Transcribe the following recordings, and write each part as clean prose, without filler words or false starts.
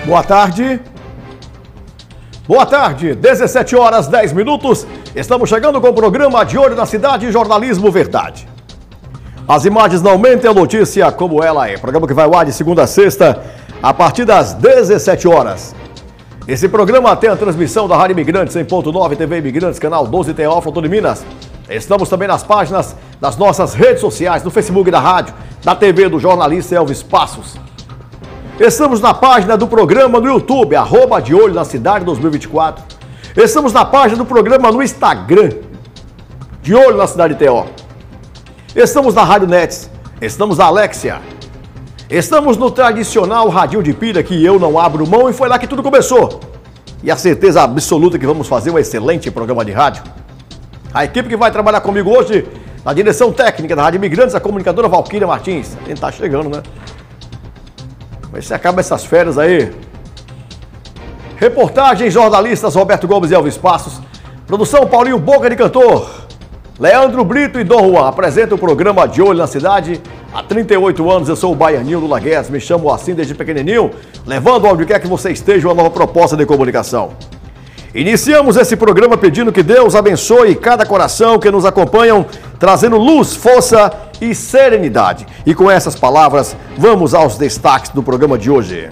Boa tarde. Boa tarde, 17 horas 10 minutos. Estamos chegando com o programa De Olho na Cidade, Jornalismo Verdade. As imagens não mentem, a notícia como ela é. Programa que vai ao ar de segunda a sexta, a partir das 17 horas. Esse programa tem a transmissão da Rádio Imigrantes 100.9 TV Imigrantes, canal 12 Teófilo de Minas. Estamos também nas páginas das nossas redes sociais, no Facebook da rádio, da TV do jornalista Elvis Passos. Estamos na página do programa no YouTube, @De Olho na Cidade 2024. Estamos na página do programa no Instagram, De Olho na Cidade TO. Estamos na Rádio Nets, estamos na Alexia. Estamos no tradicional radinho de pilha que eu não abro mão e foi lá que tudo começou. E a certeza absoluta que vamos fazer um excelente programa de rádio. A equipe que vai trabalhar comigo hoje, na direção técnica da Rádio Imigrantes, a comunicadora Valquíria Martins. A gente tá chegando, né? Mas se acaba essas férias aí. Reportagens, jornalistas Roberto Gomes e Elvis Passos. Produção Paulinho Boca de Cantor. Leandro Brito e Dom Juan apresentam o programa De Olho na Cidade. Há 38 anos eu sou o baianinho Lula Guedes, me chamo assim desde pequenininho, levando onde quer que você esteja uma nova proposta de comunicação. Iniciamos esse programa pedindo que Deus abençoe cada coração que nos acompanham, trazendo luz, força e serenidade. E com essas palavras, vamos aos destaques do programa de hoje.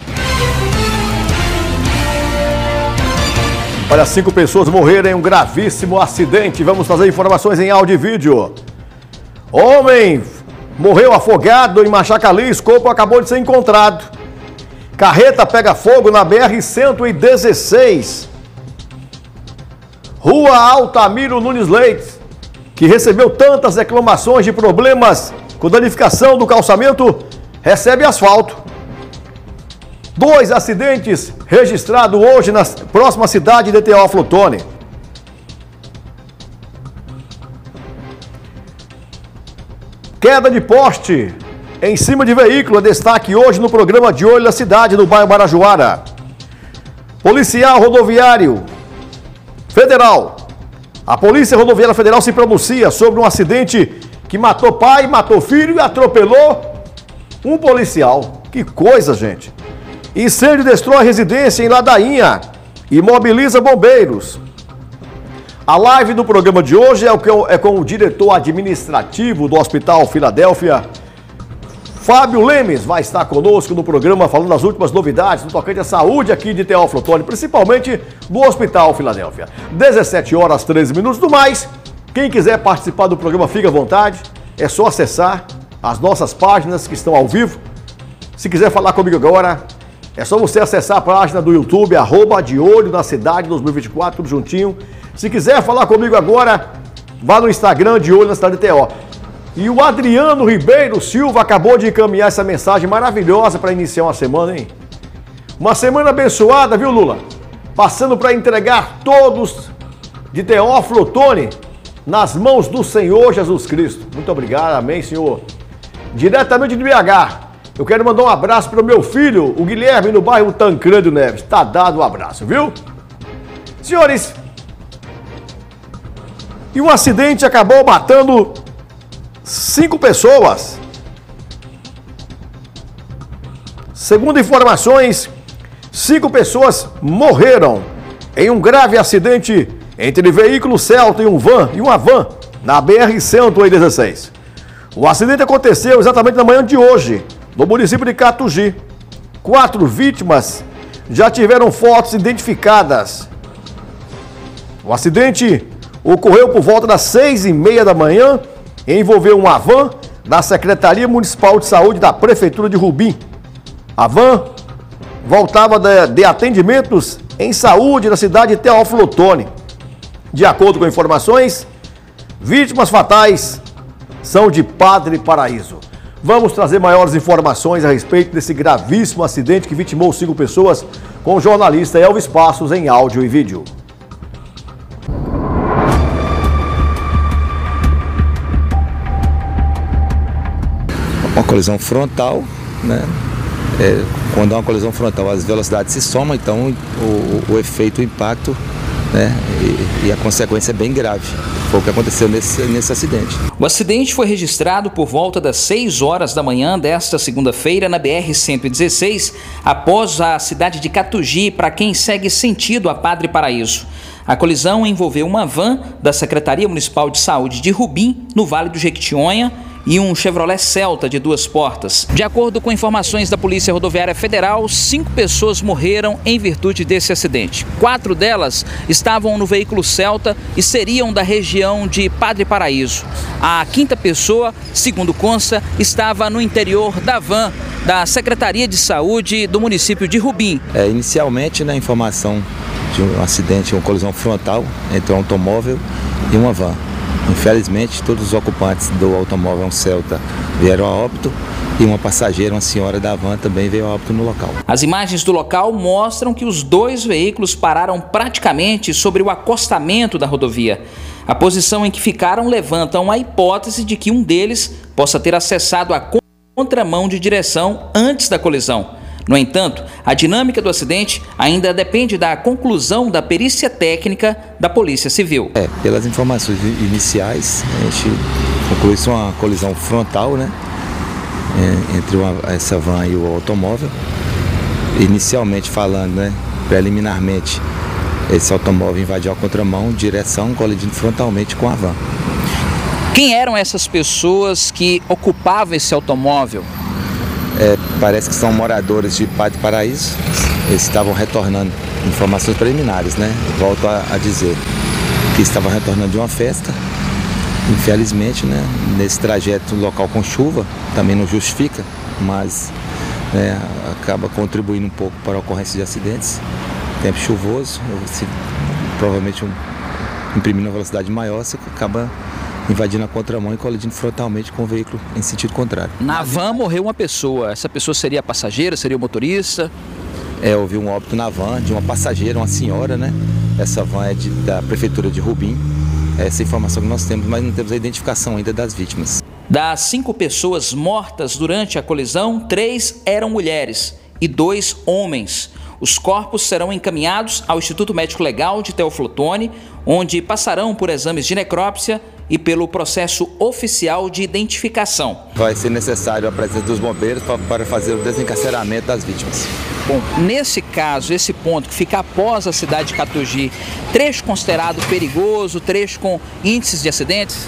Olha, 5 pessoas morreram em um gravíssimo acidente. Vamos trazer informações em áudio e vídeo. Homem morreu afogado em Machacaliz, corpo acabou de ser encontrado. Carreta pega fogo na BR-116. Rua Altamiro Nunes Leite, que recebeu tantas reclamações de problemas com danificação do calçamento, recebe asfalto. 2 acidentes registrados hoje na próxima cidade de Teófilo Otoni. Queda de poste em cima de veículo, destaque hoje no programa De Olho na Cidade, no bairro Marajoara. Policial rodoviário federal. A Polícia Rodoviária Federal se pronuncia sobre um acidente que matou pai, matou filho e atropelou um policial. Que coisa, gente. Incêndio destrói residência em Ladainha e mobiliza bombeiros. A live do programa de hoje é com o diretor administrativo do Hospital Filadélfia, Fábio Lemes, vai estar conosco no programa falando das últimas novidades no tocante à saúde aqui de Teófilo Otoni, principalmente do Hospital Filadélfia. 17 horas 13 minutos do mais. Quem quiser participar do programa, fica à vontade. É só acessar as nossas páginas que estão ao vivo. Se quiser falar comigo agora, é só você acessar a página do YouTube, @De Olho na Cidade 2024, tudo juntinho. Se quiser falar comigo agora, vá no Instagram De Olho na Cidade TO. E o Adriano Ribeiro Silva acabou de encaminhar essa mensagem maravilhosa para iniciar uma semana, hein? Uma semana abençoada, viu, Lula? Passando para entregar todos de Teófilo Otoni nas mãos do Senhor Jesus Cristo. Muito obrigado, amém, Senhor. Diretamente de BH, eu quero mandar um abraço para o meu filho, o Guilherme, no bairro Tancredo Neves. Tá dado um abraço, viu? Senhores, e um acidente acabou matando 5 pessoas. Segundo informações, 5 pessoas morreram em um grave acidente entre veículo Celta e uma van na BR-116. O acidente aconteceu exatamente na manhã de hoje, no município de Catugi. 4 vítimas já tiveram fotos identificadas. O acidente ocorreu por volta das 6h30 da manhã, envolveu uma van da Secretaria Municipal de Saúde da Prefeitura de Rubim. A van voltava de atendimentos em saúde na cidade de Teófilo Otoni. De acordo com informações, vítimas fatais são de Padre Paraíso. Vamos trazer maiores informações a respeito desse gravíssimo acidente que vitimou 5 pessoas com o jornalista Elvis Passos em áudio e vídeo. Uma colisão frontal, né? Quando há uma colisão frontal, as velocidades se somam, então o efeito, o impacto, né? E a consequência é bem grave. Foi o que aconteceu nesse acidente. O acidente foi registrado por volta das 6 horas da manhã desta segunda-feira na BR-116, após a cidade de Catugi, para quem segue sentido a Padre Paraíso. A colisão envolveu uma van da Secretaria Municipal de Saúde de Rubim, no Vale do Jequitinhonha, e um Chevrolet Celta de 2 portas. De acordo com informações da Polícia Rodoviária Federal, 5 pessoas morreram em virtude desse acidente. 4 delas estavam no veículo Celta e seriam da região de Padre Paraíso. A 5ª pessoa, segundo consta, estava no interior da van da Secretaria de Saúde do município de Rubim. Inicialmente, na informação de um acidente, uma colisão frontal entre um automóvel e uma van. Infelizmente, todos os ocupantes do automóvel, um Celta, vieram a óbito e uma passageira, uma senhora da van, também veio a óbito no local. As imagens do local mostram que os 2 veículos pararam praticamente sobre o acostamento da rodovia. A posição em que ficaram levantam a hipótese de que um deles possa ter acessado a contramão de direção antes da colisão. No entanto, a dinâmica do acidente ainda depende da conclusão da perícia técnica da Polícia Civil. Pelas informações iniciais, a gente concluiu isso uma colisão frontal, né, entre essa van e o automóvel. Inicialmente falando, né, preliminarmente, esse automóvel invadiu a contramão, direção, colidindo frontalmente com a van. Quem eram essas pessoas que ocupavam esse automóvel? Parece que são moradores de Padre Paraíso. Eles estavam retornando, informações preliminares, né? Volto a dizer que estavam retornando de uma festa. Infelizmente, né, nesse trajeto local com chuva, também não justifica, mas né, acaba contribuindo um pouco para a ocorrência de acidentes. Tempo chuvoso, provavelmente imprimindo uma velocidade maior, você acaba invadindo a contramão e colidindo frontalmente com o veículo em sentido contrário. Na van morreu uma pessoa. Essa pessoa seria a passageira, seria o motorista? Houve um óbito na van de uma passageira, uma senhora, né? Essa van é da Prefeitura de Rubim. Essa informação que nós temos, mas não temos a identificação ainda das vítimas. Das 5 pessoas mortas durante a colisão, 3 eram mulheres e 2 homens. Os corpos serão encaminhados ao Instituto Médico Legal de Teófilo Otoni, onde passarão por exames de necrópsia e pelo processo oficial de identificação. Vai ser necessário a presença dos bombeiros para fazer o desencarceramento das vítimas. Bom, nesse caso, esse ponto que fica após a cidade de Catugi, trecho considerado perigoso, trecho com índices de acidentes?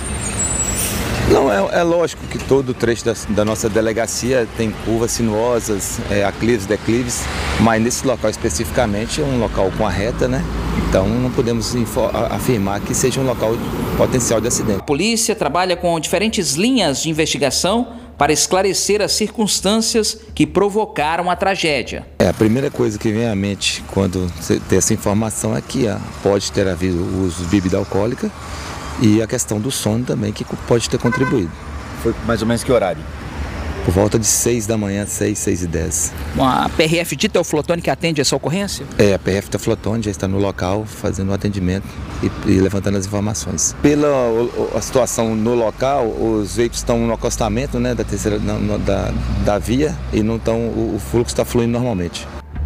Não, é lógico que todo trecho da nossa delegacia tem curvas sinuosas, aclives, declives, mas nesse local especificamente é um local com a reta, né? Então não podemos afirmar que seja um local potencial de acidente. A polícia trabalha com diferentes linhas de investigação para esclarecer as circunstâncias que provocaram a tragédia. A primeira coisa que vem à mente quando você tem essa informação é que pode ter havido o uso de bebida alcoólica e a questão do sono também, que pode ter contribuído. Foi mais ou menos que horário? Por volta de 6 da manhã, 6h10. Bom, a PRF de Teófilo Otoni que atende essa ocorrência? A PRF de Teófilo Otoni já está no local fazendo o atendimento e levantando as informações. Pela a situação no local, os veículos estão no acostamento, né, da via e não estão, o fluxo está fluindo normalmente.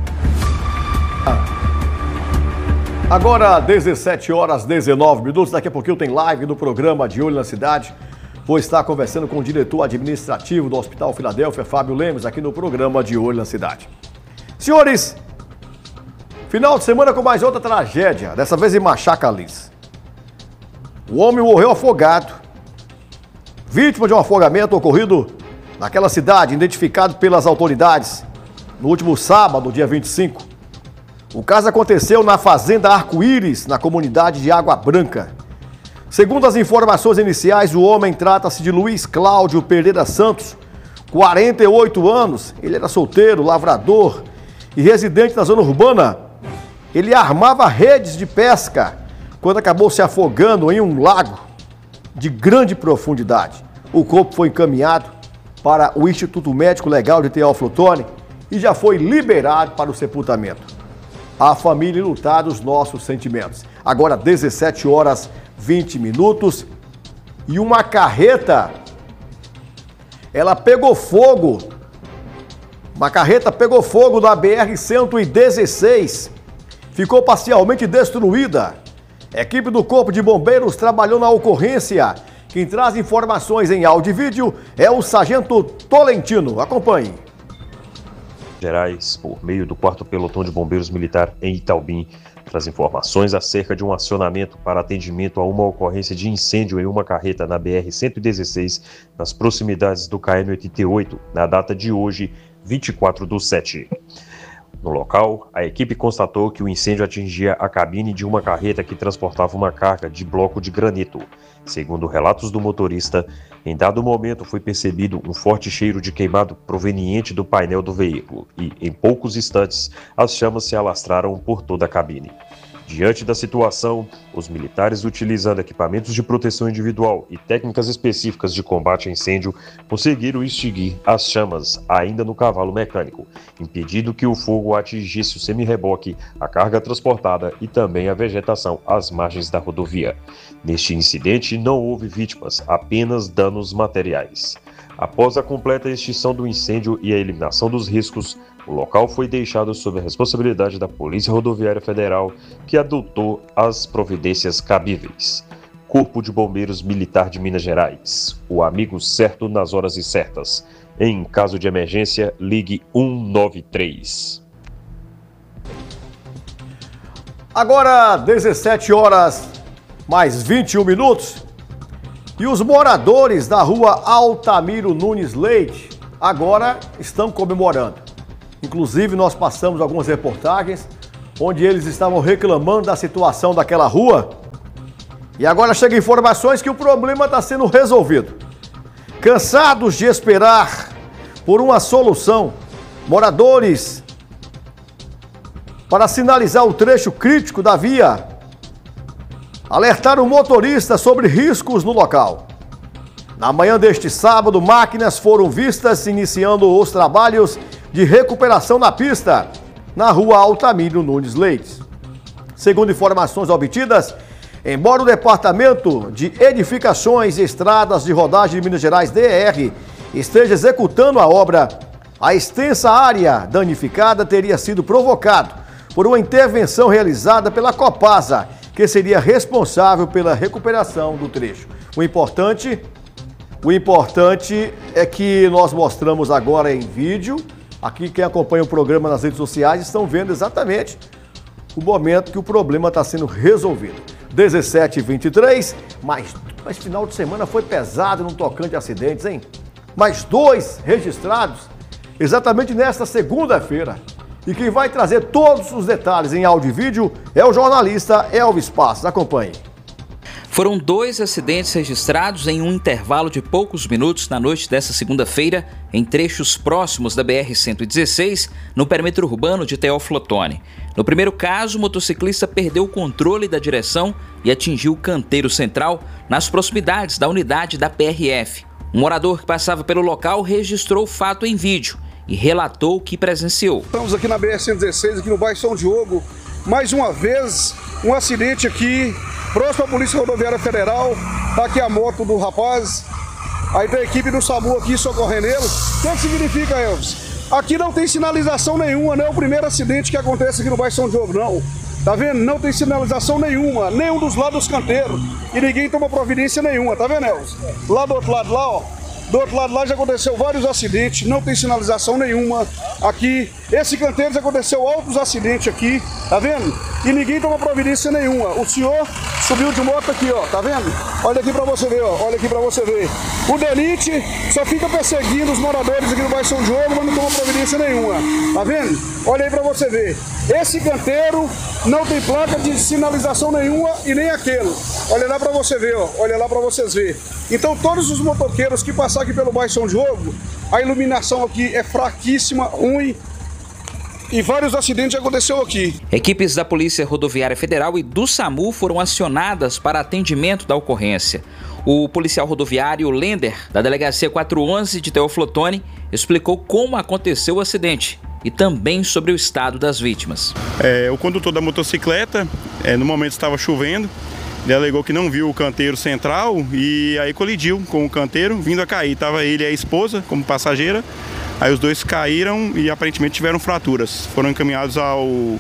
Agora, 17h19, daqui a pouquinho tem live do programa De Olho na Cidade. Vou estar conversando com o diretor administrativo do Hospital Filadélfia, Fábio Lemos, aqui no programa De Olho na Cidade. Senhores, final de semana com mais outra tragédia, dessa vez em Machacalis. O homem morreu afogado, vítima de um afogamento ocorrido naquela cidade, identificado pelas autoridades no último sábado, dia 25. O caso aconteceu na Fazenda Arco-Íris, na comunidade de Água Branca. Segundo as informações iniciais, o homem trata-se de Luiz Cláudio Pereira Santos, 48 anos. Ele era solteiro, lavrador e residente na zona urbana. Ele armava redes de pesca quando acabou se afogando em um lago de grande profundidade. O corpo foi encaminhado para o Instituto Médico Legal de Teófilo Otoni e já foi liberado para o sepultamento. A família enlutada, os nossos sentimentos. Agora 17h20 e uma carreta, ela pegou fogo. Uma carreta pegou fogo na BR-116, ficou parcialmente destruída. Equipe do Corpo de Bombeiros trabalhou na ocorrência. Quem traz informações em áudio e vídeo é o Sargento Tolentino. Acompanhe. Gerais, por meio do 4º Pelotão de Bombeiros Militar em Itaubim, traz informações acerca de um acionamento para atendimento a uma ocorrência de incêndio em uma carreta na BR-116, nas proximidades do KM-88, na data de hoje, 24/7. No local, a equipe constatou que o incêndio atingia a cabine de uma carreta que transportava uma carga de bloco de granito. Segundo relatos do motorista, em dado momento foi percebido um forte cheiro de queimado proveniente do painel do veículo e, em poucos instantes, as chamas se alastraram por toda a cabine. Diante da situação, os militares, utilizando equipamentos de proteção individual e técnicas específicas de combate a incêndio, conseguiram extinguir as chamas ainda no cavalo mecânico, impedindo que o fogo atingisse o semi-reboque, a carga transportada e também a vegetação às margens da rodovia. Neste incidente não houve vítimas, apenas danos materiais. Após a completa extinção do incêndio e a eliminação dos riscos, o local foi deixado sob a responsabilidade da Polícia Rodoviária Federal, que adotou as providências cabíveis. Corpo de Bombeiros Militar de Minas Gerais. O amigo certo nas horas certas. Em caso de emergência, ligue 193. Agora, 17 horas mais 21 minutos. E os moradores da rua Altamiro Nunes Leite agora estão comemorando. Inclusive, nós passamos algumas reportagens onde eles estavam reclamando da situação daquela rua. E agora chegam informações que o problema está sendo resolvido. Cansados de esperar por uma solução, moradores, para sinalizar o trecho crítico da via, alertaram o motorista sobre riscos no local. Na manhã deste sábado, máquinas foram vistas iniciando os trabalhos de recuperação na pista, na rua Altamiro Nunes Leite. Segundo informações obtidas, embora o Departamento de Edificações e Estradas de Rodagem de Minas Gerais, DR, esteja executando a obra, a extensa área danificada teria sido provocado por uma intervenção realizada pela Copasa, que seria responsável pela recuperação do trecho. O importante é que nós mostramos agora em vídeo. Aqui quem acompanha o programa nas redes sociais estão vendo exatamente o momento que o problema está sendo resolvido. 17h23, mas final de semana foi pesado no tocante a acidentes, hein? Mais 2 registrados exatamente nesta segunda-feira. E quem vai trazer todos os detalhes em áudio e vídeo é o jornalista Elvis Passos. Acompanhe. Foram 2 acidentes registrados em um intervalo de poucos minutos na noite desta segunda-feira, em trechos próximos da BR-116, no perímetro urbano de Teófilo Otoni. No primeiro caso, o motociclista perdeu o controle da direção e atingiu o canteiro central nas proximidades da unidade da PRF. Um morador que passava pelo local registrou o fato em vídeo e relatou o que presenciou. Estamos aqui na BR-116, aqui no bairro São Diogo. Mais uma vez, um acidente aqui, próximo à Polícia Rodoviária Federal. Tá aqui a moto do rapaz. Aí tem a equipe do SAMU aqui socorrendo ele. O que significa, Elvis? Aqui não tem sinalização nenhuma, não é o primeiro acidente que acontece aqui no bairro São Diogo, não. Tá vendo? Não tem sinalização nenhuma, nenhum dos lados dos canteiros. E ninguém toma providência nenhuma, tá vendo, Elvis? Lá do outro lado, lá, ó. Do outro lado lá já aconteceu vários acidentes, não tem sinalização nenhuma. Aqui, esse canteiro já aconteceu altos acidentes aqui, tá vendo? E ninguém toma providência nenhuma. O senhor subiu de moto aqui, ó, tá vendo? Olha aqui pra você ver, ó, olha aqui pra você ver. O DENIT só fica perseguindo os moradores aqui no bairro São Diogo, mas não toma providência nenhuma, tá vendo? Olha aí pra você ver. Esse canteiro não tem placa de sinalização nenhuma e nem aquele. Olha lá pra você ver, ó, olha lá pra vocês verem. Então todos os motoqueiros que passar aqui pelo bairro São Diogo, a iluminação aqui é fraquíssima, ruim, e vários acidentes aconteceram aqui. Equipes da Polícia Rodoviária Federal e do SAMU foram acionadas para atendimento da ocorrência. O policial rodoviário Lender, da Delegacia 411 de Teófilo Otoni, explicou como aconteceu o acidente e também sobre o estado das vítimas. O condutor da motocicleta, no momento estava chovendo, ele alegou que não viu o canteiro central e aí colidiu com o canteiro, vindo a cair. Estava ele e a esposa como passageira, aí os dois caíram e aparentemente tiveram fraturas. Foram encaminhados ao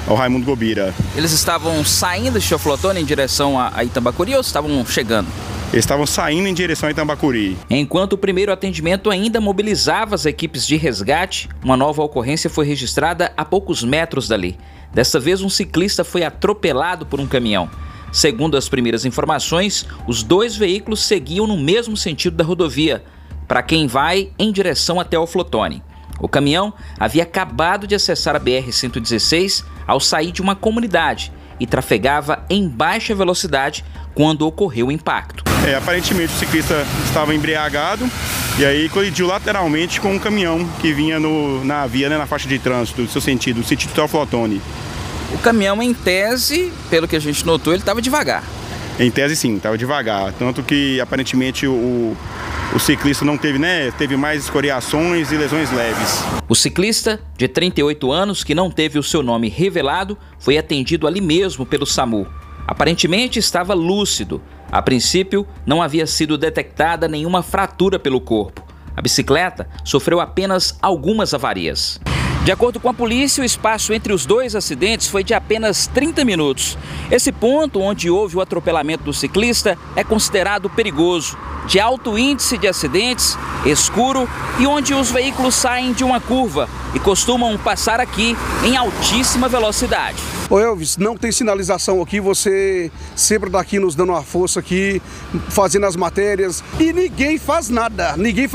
ao Raimundo Gobira. Eles estavam saindo de Teoflotone em direção a Itambacuri ou estavam chegando? Eles estavam saindo em direção a Itambacuri. Enquanto o primeiro atendimento ainda mobilizava as equipes de resgate, uma nova ocorrência foi registrada a poucos metros dali. Desta vez, um ciclista foi atropelado por um caminhão. Segundo as primeiras informações, os dois veículos seguiam no mesmo sentido da rodovia, para quem vai em direção a Teoflotone. O caminhão havia acabado de acessar a BR-116 ao sair de uma comunidade e trafegava em baixa velocidade quando ocorreu o impacto. Aparentemente o ciclista estava embriagado e aí colidiu lateralmente com um caminhão que vinha na via, né, na faixa de trânsito, do seu sentido, Teoflotone. O caminhão, em tese, pelo que a gente notou, ele estava devagar. Em tese, sim, estava devagar. Tanto que, aparentemente, o ciclista não teve, teve mais escoriações e lesões leves. O ciclista, de 38 anos, que não teve o seu nome revelado, foi atendido ali mesmo pelo SAMU. Aparentemente, estava lúcido. A princípio, não havia sido detectada nenhuma fratura pelo corpo. A bicicleta sofreu apenas algumas avarias. De acordo com a polícia, o espaço entre os dois acidentes foi de apenas 30 minutos. Esse ponto onde houve o atropelamento do ciclista é considerado perigoso, de alto índice de acidentes, escuro e onde os veículos saem de uma curva e costumam passar aqui em altíssima velocidade. Ô Elvis, não tem sinalização aqui, você sempre está aqui nos dando uma força aqui, fazendo as matérias e ninguém faz nada,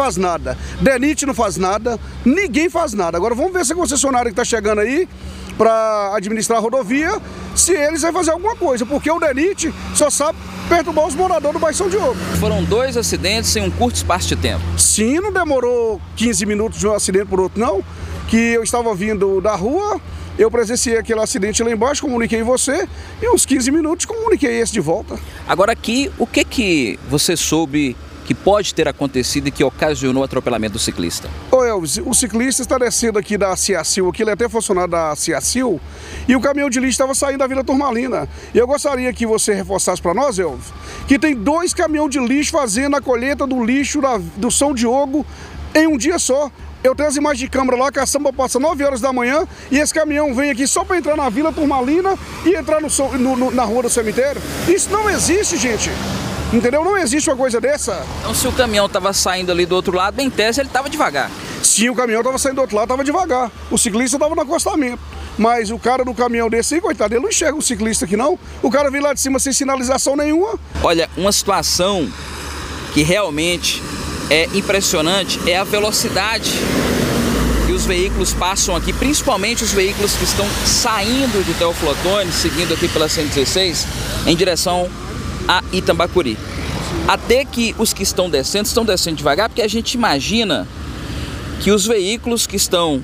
DENIT não faz nada, ninguém faz nada. Agora vamos ver se a concessionária que está chegando aí para administrar a rodovia, se eles vão fazer alguma coisa, porque o DENIT só sabe perturbar os moradores do bairro São Diogo. Foram dois acidentes em um curto espaço de tempo. Sim, não demorou 15 minutos de um acidente por outro não, que eu estava vindo da rua, eu presenciei aquele acidente lá embaixo, comuniquei você, e uns 15 minutos comuniquei esse de volta. Agora aqui, o que você soube que pode ter acontecido e que ocasionou o atropelamento do ciclista? Ô Elvis, o ciclista está descendo aqui da Ciacil, ele é até funcionário da Ciacil, e o caminhão de lixo estava saindo da Vila Turmalina. E eu gostaria que você reforçasse para nós, Elvis, que tem 2 caminhões de lixo fazendo a colheita do lixo do São Diogo em um dia só. Eu tenho as imagens de câmera lá, que a samba passa 9 horas da manhã e esse caminhão vem aqui só para entrar na Vila Turmalina e entrar na rua do cemitério. Isso não existe, gente. Entendeu? Não existe uma coisa dessa. Então, se o caminhão estava saindo ali do outro lado, em tese ele estava devagar. Sim, o caminhão estava saindo do outro lado, estava devagar. O ciclista estava no acostamento. Mas o cara do caminhão desse aí, coitado, ele não enxerga o ciclista aqui não. O cara vem lá de cima sem sinalização nenhuma. Olha, uma situação que realmente é impressionante é a velocidade que os veículos passam aqui, principalmente os veículos que estão saindo de Teoflotone, seguindo aqui pela 116, em direção a Itambacuri. Até que os que estão descendo devagar, porque a gente imagina que os veículos que estão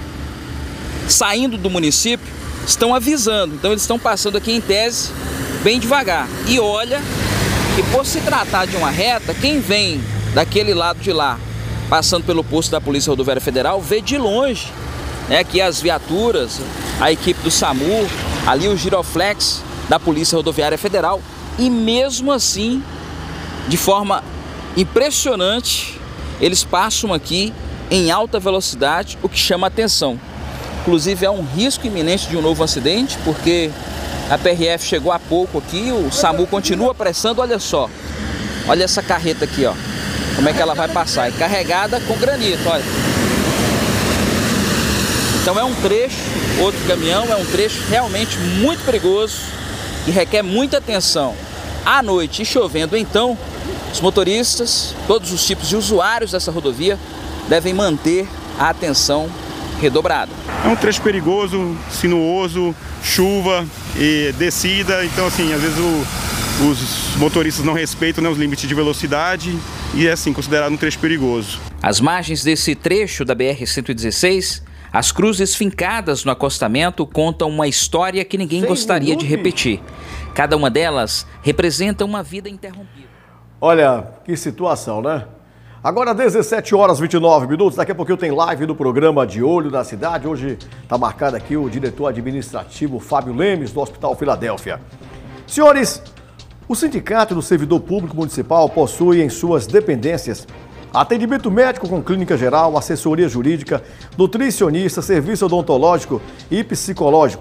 saindo do município estão avisando, então eles estão passando aqui em tese bem devagar. E olha que, por se tratar de uma reta, quem vem daquele lado de lá, passando pelo posto da Polícia Rodoviária Federal, vê de longe, né, que as viaturas, a equipe do SAMU, ali o giroflex da Polícia Rodoviária Federal, e mesmo assim, de forma impressionante, eles passam aqui em alta velocidade, o que chama atenção. Inclusive, é um risco iminente de um novo acidente, porque a PRF chegou há pouco aqui, o SAMU continua pressando. Olha só, olha essa carreta aqui, ó, como é que ela vai passar, é carregada com granito, olha. Então é um trecho, outro caminhão, é um trecho realmente muito perigoso, que requer muita atenção. À noite e chovendo, então, os motoristas, todos os tipos de usuários dessa rodovia, devem manter a atenção redobrada. É um trecho perigoso, sinuoso, chuva e descida, então assim, às vezes os motoristas não respeitam, né, os limites de velocidade e é assim, considerado um trecho perigoso. Às margens desse trecho da BR-116, as cruzes fincadas no acostamento contam uma história que ninguém gostaria de repetir. Cada uma delas representa uma vida interrompida. Olha, que situação, né? Agora 17 horas e 29 minutos, daqui a pouquinho tem live do programa De Olho da Cidade. Hoje está marcado aqui o diretor administrativo Fábio Lemes, do Hospital Filadélfia. Senhores, o Sindicato do Servidor Público Municipal possui em suas dependências atendimento médico com clínica geral, assessoria jurídica, nutricionista, serviço odontológico e psicológico.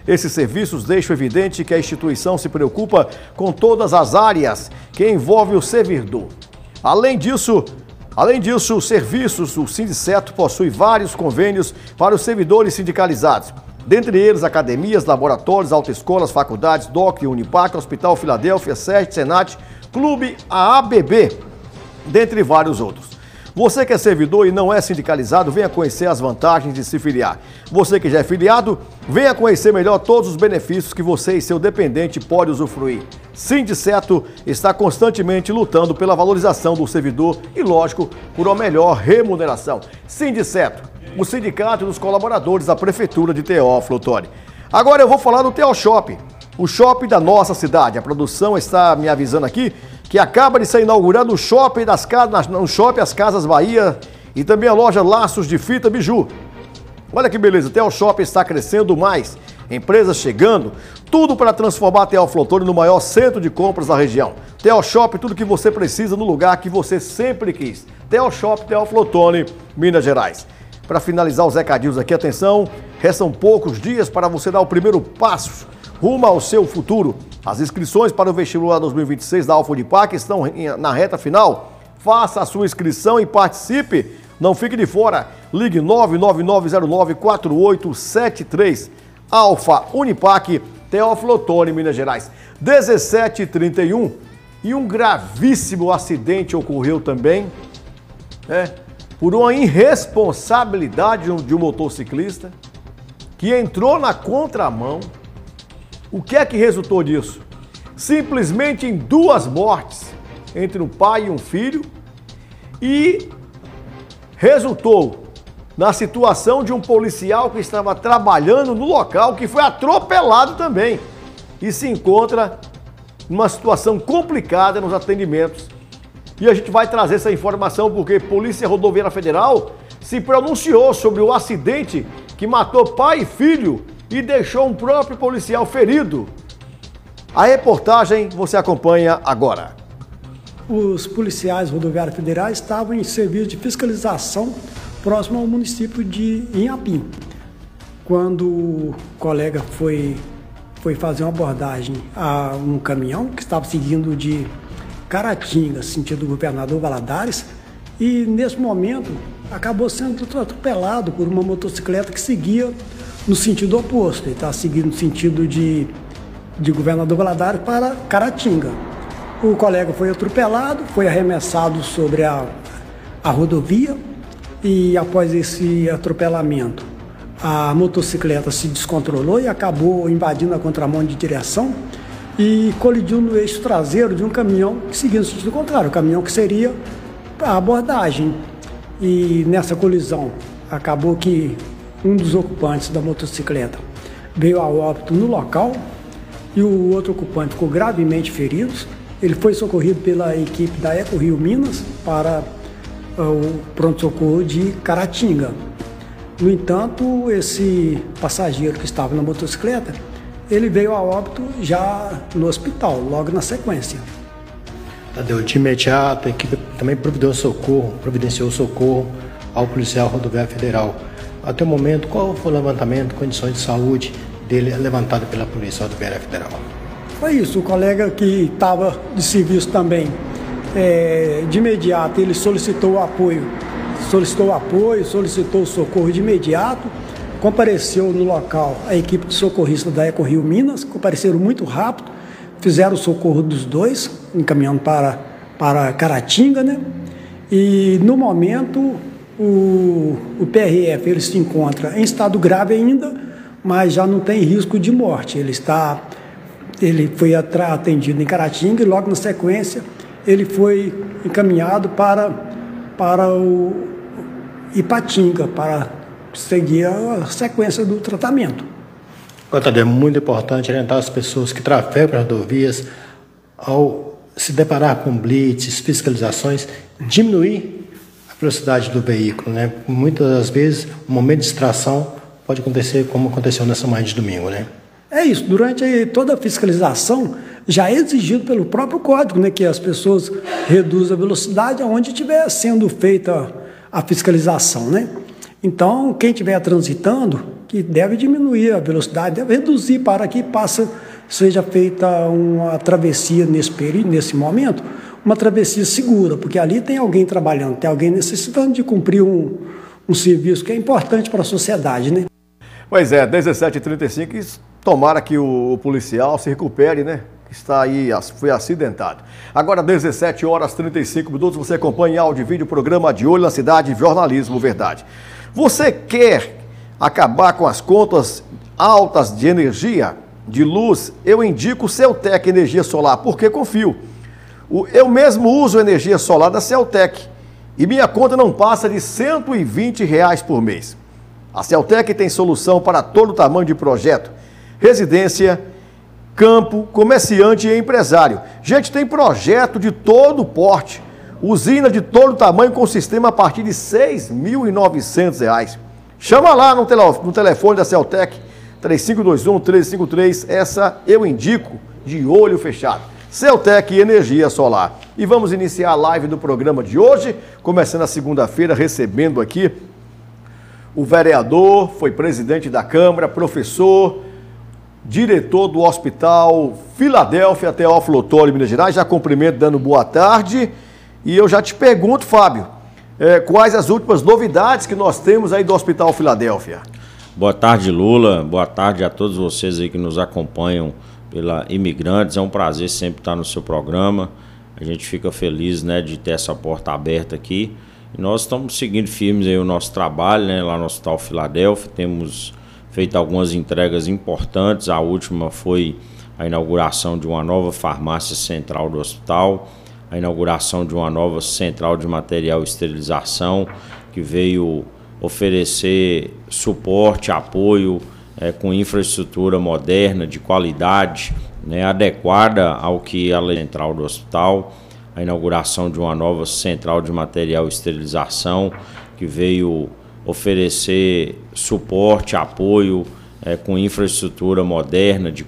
Esses serviços deixam evidente que a instituição se preocupa com todas as áreas que envolvem o servidor. Além disso, os serviços, o Sindiceto possui vários convênios para os servidores sindicalizados. Dentre eles, academias, laboratórios, autoescolas, faculdades, DOC, Unipac, Hospital Filadélfia, SESC, Senat, Clube AABB, dentre vários outros. Você que é servidor e não é sindicalizado, venha conhecer as vantagens de se filiar. Você que já é filiado, venha conhecer melhor todos os benefícios que você e seu dependente podem usufruir. Sindiceto está constantemente lutando pela valorização do servidor e, lógico, por uma melhor remuneração. Sindiceto, o sindicato dos colaboradores da Prefeitura de Teófilo Otoni. Agora eu vou falar do Teo Shop, o shopping da nossa cidade. A produção está me avisando aqui que acaba de ser inaugurado o shopping As Casas Bahia e também a loja Laços de Fita Biju. Olha que beleza, Teo Shop está crescendo mais, empresas chegando, tudo para transformar Teófilo Otoni no maior centro de compras da região. Teo Shop, tudo que você precisa no lugar que você sempre quis. Teo Shop, Teófilo Otoni, Minas Gerais. Para finalizar os recadinhos aqui, atenção, restam poucos dias para você dar o primeiro passo rumo ao seu futuro. As inscrições para o vestibular 2026 da Unipac estão na reta final. Faça a sua inscrição e participe. Não fique de fora. Ligue 99909-4873. Unipac, Teófilo Otoni, Minas Gerais. 17h31. E um gravíssimo acidente ocorreu também, por uma irresponsabilidade de um motociclista que entrou na contramão. O que é que resultou disso? Simplesmente em 2 mortes entre um pai e um filho e resultou na situação de um policial que estava trabalhando no local, que foi atropelado também e se encontra numa situação complicada nos atendimentos. E a gente vai trazer essa informação porque a Polícia Rodoviária Federal se pronunciou sobre o acidente que matou pai e filho e deixou um próprio policial ferido. A reportagem você acompanha agora. Os policiais rodoviários federais estavam em serviço de fiscalização próximo ao município de Inhapim, quando o colega foi fazer uma abordagem a um caminhão que estava seguindo de Caratinga, sentido Governador Valadares, e nesse momento acabou sendo atropelado por uma motocicleta que seguia no sentido oposto. Ele estava seguindo no sentido de Governador Valadares para Caratinga. O colega foi atropelado, foi arremessado sobre a rodovia e após esse atropelamento a motocicleta se descontrolou e acabou invadindo a contramão de direção e colidiu no eixo traseiro de um caminhão que seguia no sentido contrário, o caminhão que seria a abordagem. E nessa colisão acabou que um dos ocupantes da motocicleta veio a óbito no local e o outro ocupante ficou gravemente ferido. Ele foi socorrido pela equipe da EcoRio Minas para o pronto-socorro de Caratinga. No entanto, esse passageiro que estava na motocicleta, ele veio a óbito já no hospital, logo na sequência. De imediato, a equipe também providenciou socorro ao policial rodoviário federal. Até o momento, qual foi o levantamento, condições de saúde dele levantado pela Polícia Rodoviária Federal? Foi isso, o colega que estava de serviço também, de imediato ele solicitou apoio, solicitou socorro de imediato, compareceu no local a equipe de socorristas da EcoRio Minas, compareceram muito rápido, fizeram o socorro dos dois, encaminhando para Caratinga, né? E no momento o PRF ele se encontra em estado grave ainda, mas já não tem risco de morte. Ele foi atendido em Caratinga e logo na sequência ele foi encaminhado para o Ipatinga para seguir a sequência do tratamento. É muito importante orientar as pessoas que trafegam as rodovias ao se deparar com blitz, fiscalizações, diminuir a velocidade do veículo, né? Muitas das vezes, um momento de distração pode acontecer como aconteceu nessa manhã de domingo, né? É isso, durante toda a fiscalização já é exigido pelo próprio código, né, que as pessoas reduzam a velocidade onde estiver sendo feita a fiscalização, né? Então, quem estiver transitando, que deve diminuir a velocidade, deve reduzir para que seja feita uma travessia nesse momento, uma travessia segura, porque ali tem alguém trabalhando, tem alguém necessitando de cumprir um serviço que é importante para a sociedade, né? Pois é, 17h35, tomara que o policial se recupere, né? Está aí, foi acidentado. Agora, 17h35, você acompanha em áudio e vídeo o programa De Olho na Cidade, Jornalismo Verdade. Você quer acabar com as contas altas de energia, de luz? Eu indico o Celtec Energia Solar, porque confio. Eu mesmo uso energia solar da Celtec e minha conta não passa de R$ 120 por mês. A Celtec tem solução para todo tamanho de projeto, residência, campo, comerciante e empresário. Gente, tem projeto de todo porte, usina de todo tamanho com sistema a partir de R$ 6.900. Chama lá no telefone da Celtec, 3521-1353, essa eu indico de olho fechado. Celtec Energia Solar. E vamos iniciar a live do programa de hoje, começando a segunda-feira, recebendo aqui o vereador, foi presidente da Câmara, professor, diretor do Hospital Filadélfia, Teófilo Otoni, Minas Gerais. Já cumprimento dando boa tarde. E eu já te pergunto, Fábio, quais as últimas novidades que nós temos aí do Hospital Filadélfia? Boa tarde, Lula. Boa tarde a todos vocês aí que nos acompanham pela Imigrantes. É um prazer sempre estar no seu programa. A gente fica feliz, né, de ter essa porta aberta aqui. E nós estamos seguindo firmes aí o nosso trabalho, né, lá no Hospital Filadélfia. Temos feito algumas entregas importantes. A última foi a inauguração de uma nova farmácia central do hospital, a inauguração de uma nova central de material e esterilização, que veio oferecer suporte, apoio, com infraestrutura moderna, de qualidade, né, adequada ao que a lei central do hospital, a inauguração de uma nova central de material e esterilização, que veio oferecer suporte, apoio, com infraestrutura moderna, de